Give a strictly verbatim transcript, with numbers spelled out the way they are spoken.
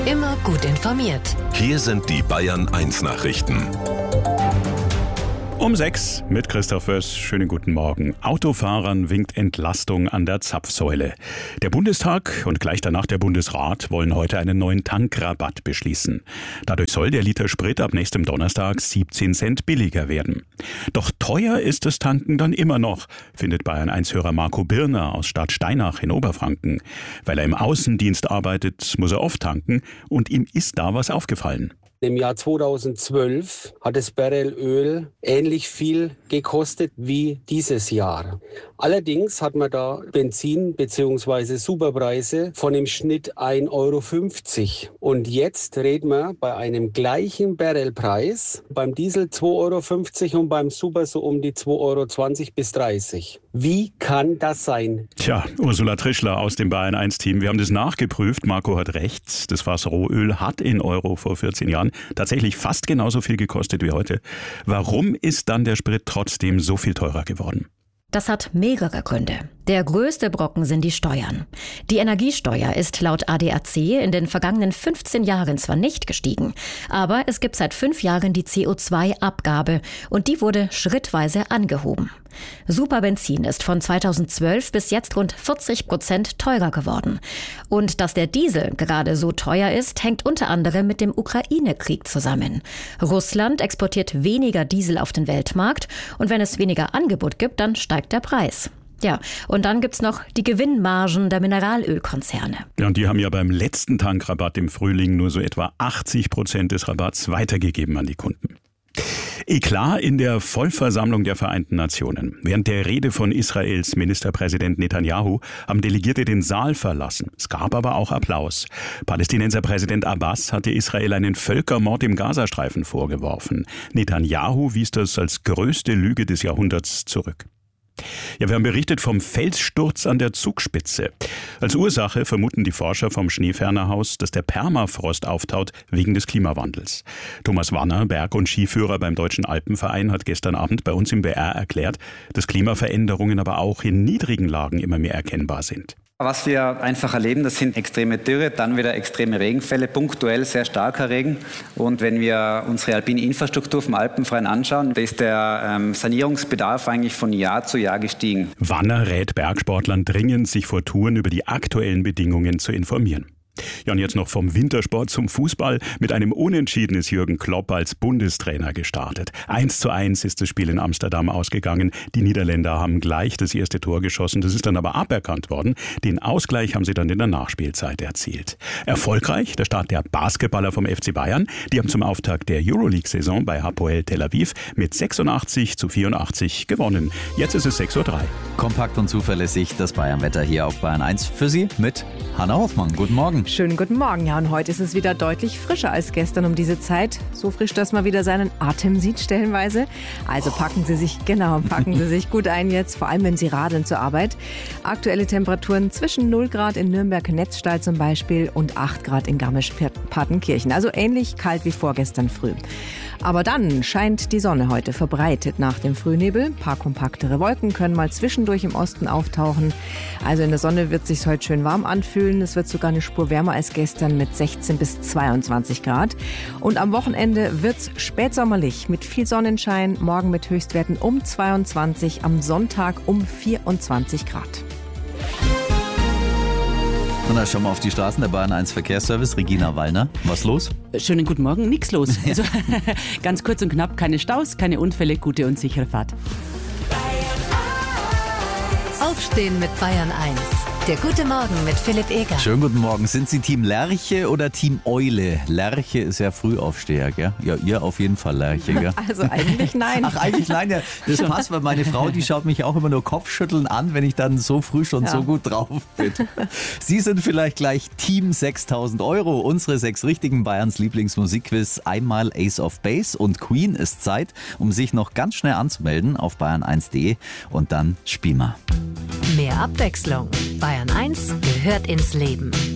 Immer gut informiert. Hier sind die Bayern eins Nachrichten. Um sechs mit Christoph Wöss. Schönen guten Morgen. Autofahrern winkt Entlastung an der Zapfsäule. Der Bundestag und gleich danach der Bundesrat wollen heute einen neuen Tankrabatt beschließen. Dadurch soll der Liter Sprit ab nächstem Donnerstag siebzehn Cent billiger werden. Doch teuer ist das Tanken dann immer noch, findet Bayern eins Hörer Marco Birner aus Stadt Steinach in Oberfranken. Weil er im Außendienst arbeitet, muss er oft tanken und ihm ist da was aufgefallen. Im Jahr zweitausendzwölf hat das Barrel Öl ähnlich viel gekostet wie dieses Jahr. Allerdings hat man da Benzin bzw. Superpreise von im Schnitt ein Euro fünfzig. Und jetzt reden wir bei einem gleichen Barrelpreis, beim Diesel zwei Euro fünfzig und beim Super so um die zwei Euro zwanzig bis dreißig. Wie kann das sein? Tja, Ursula Trischler aus dem Bayern eins Team. Wir haben das nachgeprüft. Marco hat recht. Das Fass Rohöl hat in Euro vor vierzehn Jahren tatsächlich fast genauso viel gekostet wie heute. Warum ist dann der Sprit trotzdem so viel teurer geworden? Das hat mehrere Gründe. Der größte Brocken sind die Steuern. Die Energiesteuer ist laut A D A C in den vergangenen fünfzehn Jahren zwar nicht gestiegen, aber es gibt seit fünf Jahren die C O zwei Abgabe und die wurde schrittweise angehoben. Superbenzin ist von zweitausendzwölf bis jetzt rund vierzig Prozent teurer geworden. Und dass der Diesel gerade so teuer ist, hängt unter anderem mit dem Ukraine-Krieg zusammen. Russland exportiert weniger Diesel auf den Weltmarkt und wenn es weniger Angebot gibt, dann steigt der Preis. Ja, und dann gibt's noch die Gewinnmargen der Mineralölkonzerne. Ja, und die haben ja beim letzten Tankrabatt im Frühling nur so etwa achtzig Prozent des Rabatts weitergegeben an die Kunden. Eklat in der Vollversammlung der Vereinten Nationen. Während der Rede von Israels Ministerpräsident Netanyahu haben Delegierte den Saal verlassen. Es gab aber auch Applaus. Palästinenser Präsident Abbas hatte Israel einen Völkermord im Gazastreifen vorgeworfen. Netanyahu wies das als größte Lüge des Jahrhunderts zurück. Ja, wir haben berichtet vom Felssturz an der Zugspitze. Als Ursache vermuten die Forscher vom Schneefernerhaus, dass der Permafrost auftaut wegen des Klimawandels. Thomas Wanner, Berg- und Skiführer beim Deutschen Alpenverein, hat gestern Abend bei uns im B R erklärt, dass Klimaveränderungen aber auch in niedrigen Lagen immer mehr erkennbar sind. Was wir einfach erleben, das sind extreme Dürre, dann wieder extreme Regenfälle, punktuell sehr starker Regen. Und wenn wir unsere alpine Infrastruktur vom Alpenverein anschauen, da ist der ähm, Sanierungsbedarf eigentlich von Jahr zu Jahr gestiegen. Wanner rät Bergsportlern dringend, sich vor Touren über die aktuellen Bedingungen zu informieren. Ja, und jetzt noch vom Wintersport zum Fußball. Mit einem Unentschieden ist Jürgen Klopp als Bundestrainer gestartet. Eins zu eins ist das Spiel in Amsterdam ausgegangen. Die Niederländer haben gleich das erste Tor geschossen. Das ist dann aber aberkannt worden. Den Ausgleich haben sie dann in der Nachspielzeit erzielt. Erfolgreich der Start der Basketballer vom F C Bayern. Die haben zum Auftakt der Euroleague-Saison bei Hapoel Tel Aviv mit sechsundachtzig zu vierundachtzig gewonnen. Jetzt ist es sechs Uhr drei. Kompakt und zuverlässig das Bayernwetter hier auf Bayern eins für Sie mit Hanna Hoffmann. Guten Morgen. Schönen guten Morgen. Ja, und heute ist es wieder deutlich frischer als gestern um diese Zeit. So frisch, dass man wieder seinen Atem sieht stellenweise. Also packen Sie sich, genau, packen Sie sich gut ein jetzt, vor allem wenn Sie radeln zur Arbeit. Aktuelle Temperaturen zwischen null Grad in Nürnberg-Netzstall zum Beispiel und acht Grad in Garmisch-Partenkirchen. Also ähnlich kalt wie vorgestern früh. Aber dann scheint die Sonne heute verbreitet nach dem Frühnebel. Ein paar kompaktere Wolken können mal zwischendurch im Osten auftauchen. Also in der Sonne wird es sich heute schön warm anfühlen. Es wird sogar eine Spur wärmer als gestern mit sechzehn bis zweiundzwanzig Grad. Und am Wochenende wird es spätsommerlich mit viel Sonnenschein. Morgen mit Höchstwerten um zweiundzwanzig, am Sonntag um vierundzwanzig Grad. Und dann schauen wir auf die Straßen der Bayern eins Verkehrsservice. Regina Wallner, was los? Schönen guten Morgen, nichts los. Also ganz kurz und knapp, keine Staus, keine Unfälle, gute und sichere Fahrt. Aufstehen mit Bayern eins. Der gute Morgen mit Philipp Eger. Schönen guten Morgen. Sind Sie Team Lerche oder Team Eule? Lerche ist ja Frühaufsteher, gell? Ja, ihr auf jeden Fall Lerche, gell? Also eigentlich nein. Ach, eigentlich nein, ja. Das passt, weil meine Frau, die schaut mich auch immer nur Kopfschütteln an, wenn ich dann so früh schon ja. so gut drauf bin. Sie sind vielleicht gleich Team sechstausend Euro. Unsere sechs richtigen Bayerns Lieblingsmusikquiz. Einmal Ace of Base und Queen ist Zeit, um sich noch ganz schnell anzumelden auf bayern eins punkt de und dann spielen wir. Mehr Abwechslung. Bayern eins gehört ins Leben.